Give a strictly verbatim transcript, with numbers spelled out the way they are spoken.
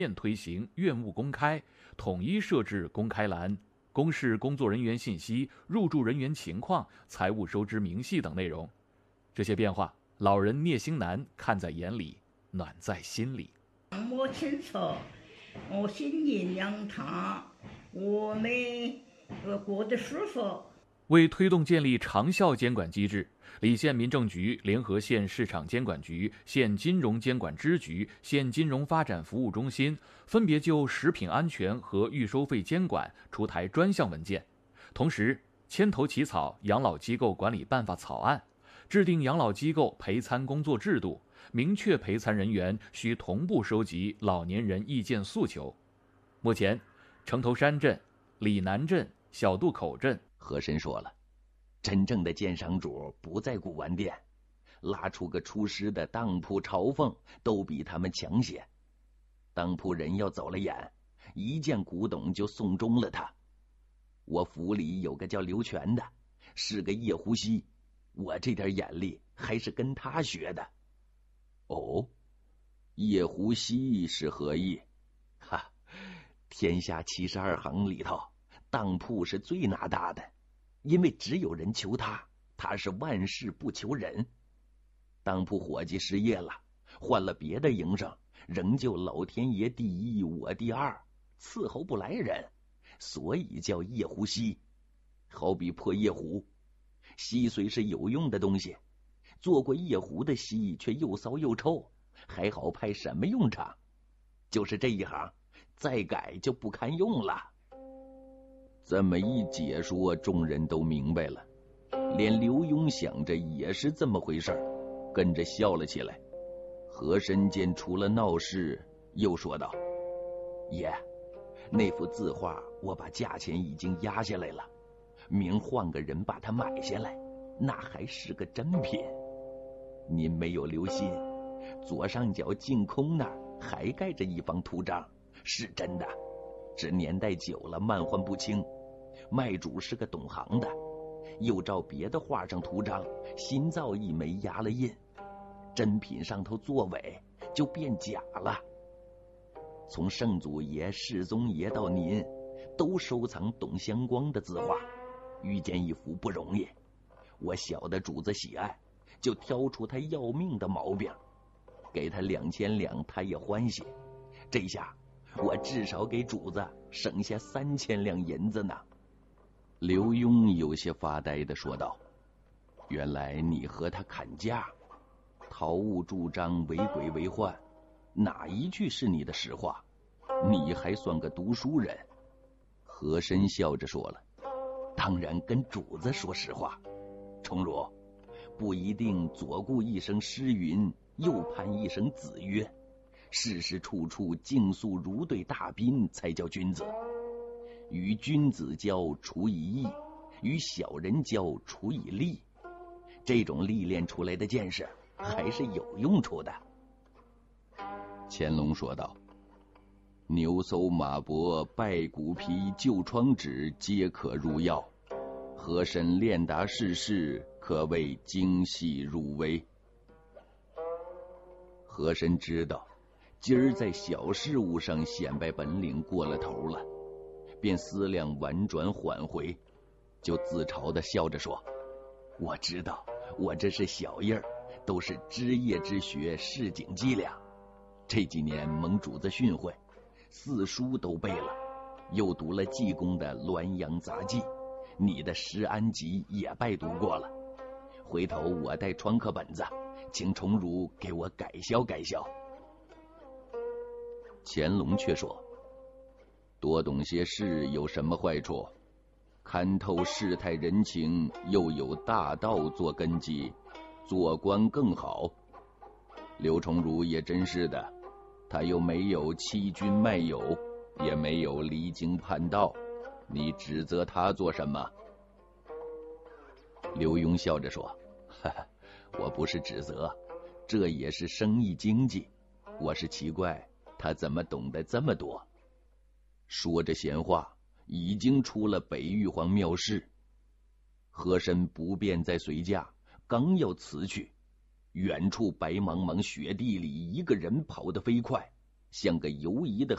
面推行院务公开，统一设置公开栏，公示工作人员信息、入住人员情况、财务收支明细等内容。这些变化，老人聂兴南看在眼里，暖在心里。 摸清楚，我心里让他，我们呃过得舒服。 为推动建立长效监管机制，澧县民政局联合县市场监管局、县金融监管支局、县金融发展服务中心，分别就食品安全和预收费监管出台专项文件，同时牵头起草《养老机构管理办法》草案，制定养老机构陪餐工作制度，明确陪餐人员需同步收集老年人意见诉求。目前，城头山镇、里南镇、小渡口镇， 和珅说了，真正的奸商主不在古玩店，拉出个出师的当铺朝奉都比他们强些。当铺人要走了眼，一见古董就送终了他。我府里有个叫刘全的，是个夜呼吸，我这点眼力还是跟他学的。哦，夜呼吸是何意？哈，天下七十二行里头，当铺是最拿大的，因为只有人求他，他是万事不求人。当铺伙计失业了，换了别的营生，仍旧老天爷第一，我第二，伺候不来人，所以叫夜壶吸。好比破夜壶，吸虽是有用的东西，做过夜壶的吸却又骚又臭，还好派什么用场？就是这一行，再改就不堪用了。这么一解说，众人都明白了，连刘墉想着也是这么回事，跟着笑了起来。和珅见出了闹事，又说道：爷，那幅字画我把价钱已经压下来了，明换个人把它买下来，那还是个真品。您没有留心，左上角净空那儿还盖着一方图章，是真的，只年代久了漫换不清，卖主是个懂行的，又照别的画上图章新造一枚压了印，真品上头作伪就变假了。从圣祖爷、世宗爷到您，都收藏懂相光的字画，遇见一幅不容易，我晓得主子喜爱，就挑出他要命的毛病，给他两千两他也欢喜，这下我至少给主子省下三千两银子呢。刘墉有些发呆地说道：原来你和他砍价，逃物主张为鬼为患，哪一句是你的实话？你还算个读书人。和珅笑着说了：当然跟主子说实话，崇儒不一定左顾一声诗云，右盼一声子曰，事事处处竞速如对大宾才叫君子。与君子交处以义，与小人交处以利，这种历练出来的见识还是有用处的。乾隆说道：牛搜马搏、拜骨皮、旧窗纸皆可入药，和珅练达世事，可谓精细入微。和珅知道今儿在小事物上显摆本领过了头了，便思量婉转缓回，就自嘲地笑着说：我知道我这是小印儿，都是枝叶之学，市井伎俩。这几年蒙主子训诲，四书都背了，又读了济公的《滦阳杂记》，你的《石安集》也拜读过了。回头我带创客本子，请崇儒给我改销改销。乾隆却说：多懂些事有什么坏处？看透世态人情，又有大道做根基，做官更好。刘崇儒也真是的，他又没有欺君卖友，也没有离经叛道，你指责他做什么？刘墉笑着说：哈哈，我不是指责，这也是生意经济，我是奇怪他怎么懂得这么多。说着闲话，已经出了北玉皇庙室。和珅不便再随驾，刚要辞去，远处白茫茫雪地里一个人跑得飞快， 像个游移的